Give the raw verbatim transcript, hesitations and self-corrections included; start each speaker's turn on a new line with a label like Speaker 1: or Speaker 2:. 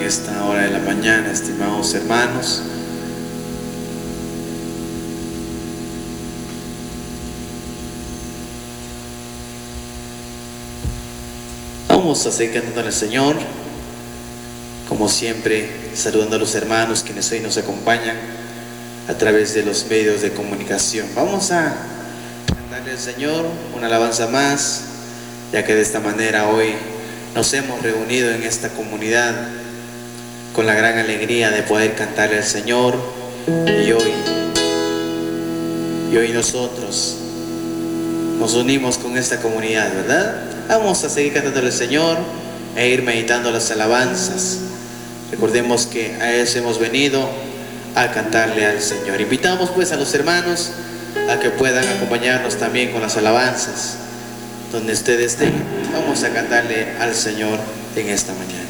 Speaker 1: esta hora de la mañana, estimados hermanos. Vamos a seguir cantando al Señor, como siempre, saludando a los hermanos quienes hoy nos acompañan a través de los medios de comunicación. Vamos a cantarle al Señor una alabanza más, ya que de esta manera hoy nos hemos reunido en esta comunidad con la gran alegría de poder cantarle al Señor, y hoy, y hoy nosotros nos unimos con esta comunidad, ¿verdad? Vamos a seguir cantándole al Señor e ir meditando las alabanzas. Recordemos que a eso hemos venido, a cantarle al Señor. Invitamos pues a los hermanos a que puedan acompañarnos también con las alabanzas. Donde ustedes estén, vamos a cantarle al Señor en esta mañana.